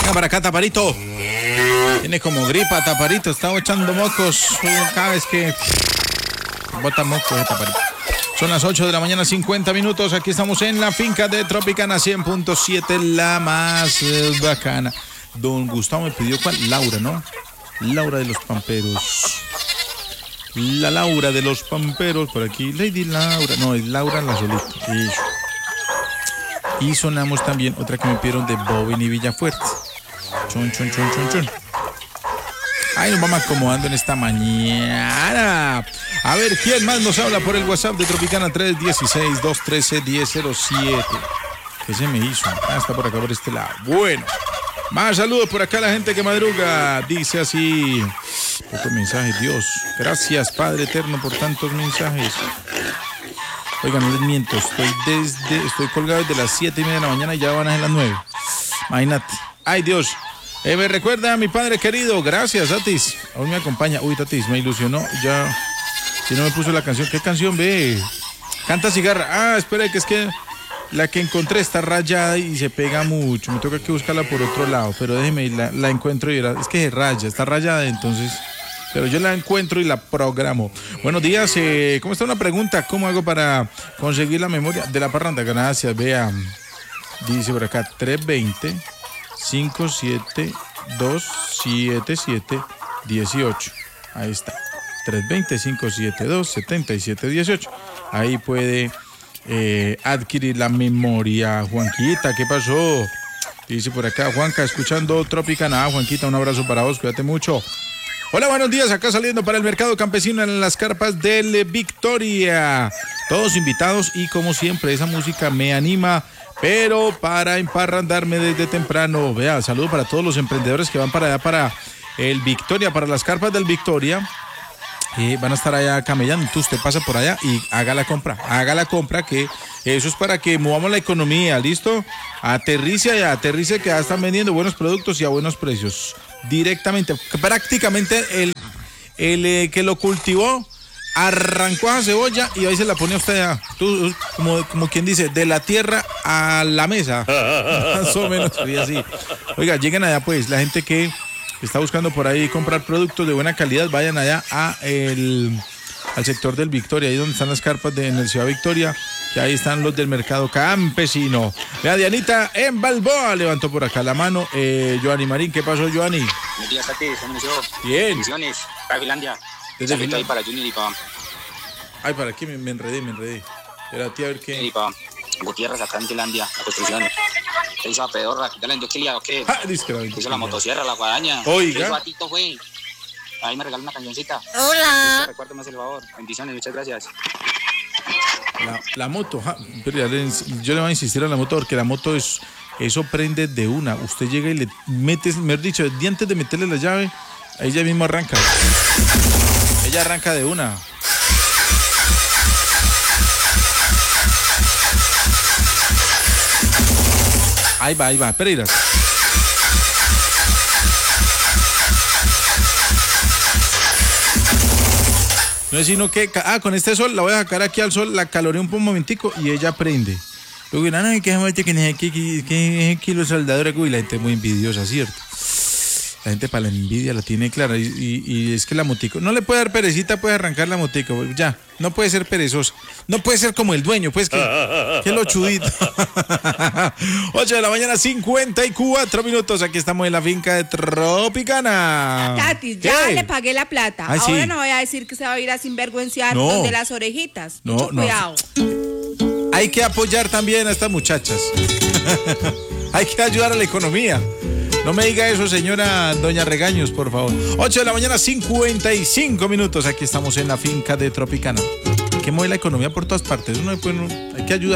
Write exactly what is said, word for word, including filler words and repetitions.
Venga para acá, Taparito. Tiene como gripa, Taparito. Está echando mocos cada vez que bota mocos, eh, Taparito. Son las ocho de la mañana, cincuenta minutos. Aquí estamos en la finca de Tropicana cien punto siete, la más eh, bacana. Don Gustavo me pidió cuál. Laura, ¿no? Laura de los Pamperos. La Laura de los Pamperos. Por aquí, Lady Laura. No, es Laura la solita. Eso. Y sonamos también otra que me pidieron de Bobby y Villafuerte. Chon, chon, chon, chon, chon. Ahí nos vamos acomodando en esta mañana. A ver, ¿quién más nos habla por el WhatsApp de Tropicana? Tres uno seis, dos uno tres, uno cero cero siete. ¿Qué se me hizo? Ah, está por acá, por este lado. Bueno, más saludos por acá a la gente que madruga. Dice así, pocos mensajes, Dios. Gracias, Padre Eterno, por tantos mensajes. Oigan, no les miento, estoy desde, estoy colgado desde las siete y media de la mañana y ya van a ser las nueve. Imagínate. Ay, Dios. Eh, me recuerda a mi padre querido. Gracias, Tatis. Aún me acompaña. Uy, Tatis, me ilusionó. Ya. Si no me puso la canción. ¿Qué canción ve? Canta Cigarra. Ah, espera, que es que la que encontré está rayada y se pega mucho. Me toca que buscarla por otro lado. Pero déjeme, la, la encuentro y era, es que se raya, está rayada, entonces. Pero yo la encuentro y la programo. Buenos días. Eh, ¿Cómo está? Una pregunta. ¿Cómo hago para conseguir la memoria de la parranda? Gracias. Vea. Dice por acá tres dos cero, cinco siete dos, siete siete uno ocho. Ahí está. tres dos cero, cinco siete dos, siete siete uno ocho. Ahí puede eh, adquirir la memoria. Juanquita, ¿qué pasó? Dice por acá, Juanca, escuchando Tropicana. Juanquita, un abrazo para vos, cuídate mucho. Hola, buenos días, acá saliendo para el mercado campesino en las carpas del Victoria. Todos invitados y como siempre esa música me anima, pero para emparrandarme desde temprano. Vea, saludo para todos los emprendedores que van para allá, para el Victoria, para las carpas del Victoria. Eh, van a estar allá camellando, entonces usted pasa por allá y haga la compra, haga la compra, que eso es para que movamos la economía, ¿listo? Aterrice allá, aterrice que ya están vendiendo buenos productos y a buenos precios, directamente, prácticamente el, el eh, que lo cultivó, arrancó a cebolla y ahí se la pone usted allá, tú, como, como quien dice, de la tierra a la mesa, más o menos sería así. Oiga, lleguen allá pues, la gente que está buscando por ahí comprar productos de buena calidad, vayan allá a el, al sector del Victoria, ahí donde están las carpas de, en el Ciudad Victoria, que ahí están los del mercado campesino. Vea, Dianita en Balboa levantó por acá la mano. Eh, Joanny Marín, ¿qué pasó, Joanny? Buenos días, Tati, ¿cómo inició? Bien. Bendiciones, para Finlandia. Desde Finlandia. Ahí para Junior y para... Ay, ¿para qué? Me, me enredé, me enredé. Espérate a ver qué... Y para Gutiérrez acá en Finlandia, la construcción. ¿Qué hizo a Pedorra? ¿Qué tal la industria o qué? Ah, dice que la hizo la motosierra, la guadaña. Oiga. ¿Qué hizo a Tito, güey? Ahí me regaló una cancioncita. Hola. Recuérdame el favor. Bendiciones, muchas gracias. La, la moto, ja, pero ya le, yo le voy a insistir a la moto porque la moto es, eso prende de una. Usted llega y le metes, mejor dicho, antes de meterle la llave, ella mismo arranca. Ella arranca de una. Ahí va, ahí va, Pereira. No es sino que, ah, con este sol, la voy a sacar aquí al sol, la caloreo un momentico y ella prende. Luego dirán, ay, qué muerte que es que kilo soldadora, y la gente es muy envidiosa, ¿cierto? La gente para la envidia la tiene clara y, y, y es que la motico, no le puede dar perecita, puede arrancar la motico, ya, no puede ser perezosa, no puede ser como el dueño, pues que, que lo chudito. ocho de la mañana, cincuenta y cuatro minutos, aquí estamos en la finca de Tropicana. Tati, ya ¿Qué? le pagué la plata, Ay, ahora sí. no voy a decir que se va a ir a sinvergüenciar No. donde las orejitas, No, mucho no. cuidado. Hay que apoyar también a estas muchachas. Hay que ayudar a la economía. No me diga eso, señora Doña Regaños, por favor. ocho de la mañana, cincuenta y cinco minutos. Aquí estamos en la finca de Tropicana. Hay que mover la economía por todas partes. Uno, pues, no, hay que ayudar.